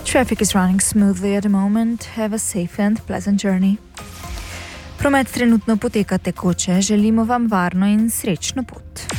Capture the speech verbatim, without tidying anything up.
Traffic is running smoothly at the moment. Have a safe and pleasant journey. Promet trenutno poteka tekoče, želimo vam varno in srečno pot.